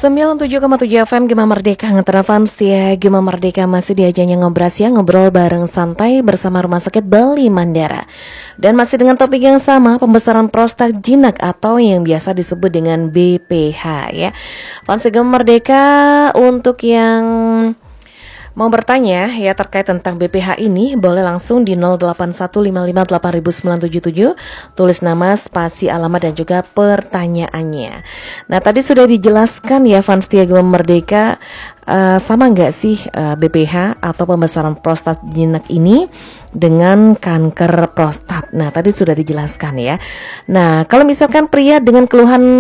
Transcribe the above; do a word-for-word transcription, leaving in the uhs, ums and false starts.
sembilan puluh tujuh koma tujuh F M Gema Merdeka ngeterapkan setia Gema Merdeka masih diajanya ngobras ya, ngobrol bareng santai bersama Rumah Sakit Bali Mandara. Dan masih dengan topik yang sama, pembesaran prostat jinak atau yang biasa disebut dengan B P H ya. Fans Gema Merdeka, untuk yang mau bertanya ya terkait tentang B P H ini, boleh langsung di nol delapan satu lima lima delapan sembilan tujuh tujuh, tulis nama, spasi, alamat dan juga pertanyaannya. Nah, tadi sudah dijelaskan ya fans setia Gema Merdeka, uh, sama nggak sih uh, B P H atau pembesaran prostat jinak ini dengan kanker prostat. Nah, tadi sudah dijelaskan ya. Nah, kalau misalkan pria dengan keluhan